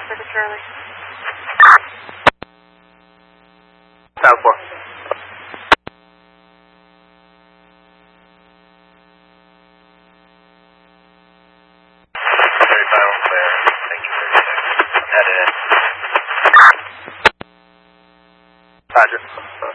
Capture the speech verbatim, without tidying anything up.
Pacific Charlie. South four. thirty-five on clear. Thank you for your I'm headed in. Roger.